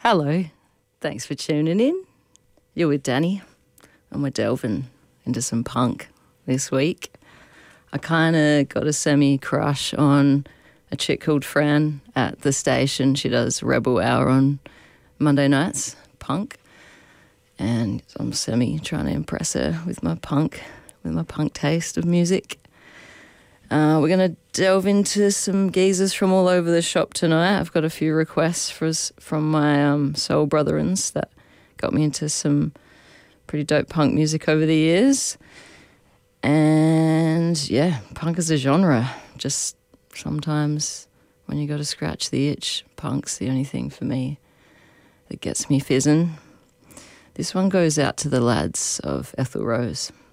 Hello, thanks for tuning in. You're with Danny, and we're delving into some punk this week. I kind of got a semi-crush on a chick called Fran at the station. She does Rebel Hour on Monday nights, punk, and I'm semi-trying to impress her with my punk taste of music. We're going to delve into some geezers from all over the shop tonight. I've got a few requests from my soul brethrens that got me into some pretty dope punk music over the years. And yeah, punk as a genre, just sometimes when you got to scratch the itch, punk's the only thing for me that gets me fizzing. This one goes out to the lads of Ethel Rose.